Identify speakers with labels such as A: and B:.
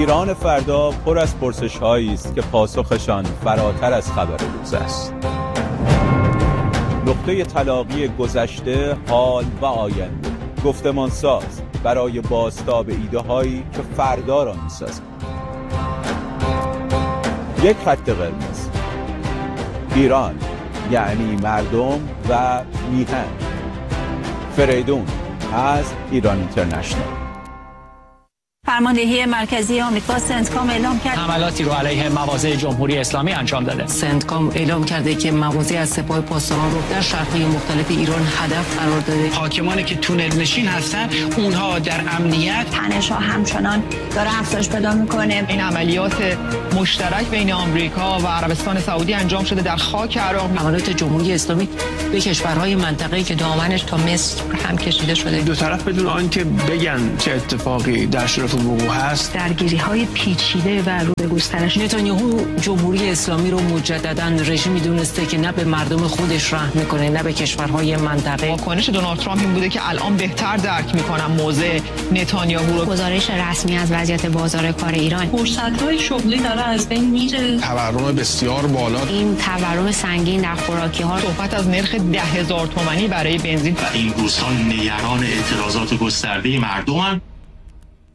A: ایران فردا پر از پرسش‌هایی است که پاسخشان فراتر از خبر روز است. نقطه تلاقی گذشته، حال و آینده، گفتمانساز برای بازتاب ایده‌هایی که فردا را می‌سازند. یک خط قرمز: ایران یعنی مردم و میهن. فریدون از ایران اینترنشنال.
B: فرماندهی مرکزی آمریکا سنتکام اعلام کرد
C: حملاتی رو علیه مواضع جمهوری اسلامی انجام داده.
D: سنتکام اعلام کرده که مواضع از سپاه پاسداران رو در شهرهای مختلف ایران هدف قرار داده.
C: حاکمانی که تونل نشین هستن اونها در امنیت.
B: تنش‌ها همچنان داره افزایش پیدا میکنه.
C: این عملیات مشترک بین آمریکا و عربستان سعودی انجام شده در خاک عراق.
D: حملات جمهوری اسلامی به کشورهای منطقه‌ای که دامنش تا مصر هم کشیده شده.
E: دو طرف بدون آنکه بگن چه اتفاقی در شرف الوقوع هست.
B: درگیری‌های پیچیده و رو به گسترش.
D: نتانیاهو جمهوری اسلامی رو مجدداً رژیمی دونسته که نه به مردم خودش رحم میکنه نه به کشورهای منطقه.
C: واکنش دونالد ترامپ این بوده که الان بهتر درک میکنم موضع نتانیاهو رو.
B: گزارش رسمی از وضعیت بازار کار ایران.
F: فرصت‌های شغلی داره از بین میره.
E: تورم بسیار بالا.
B: این تورم سنگین در خوراکی‌ها.
C: صحبت از نرخ 10,000 تومانی برای بنزین.
G: این روزها نگران اعتراضات گسترده مردم.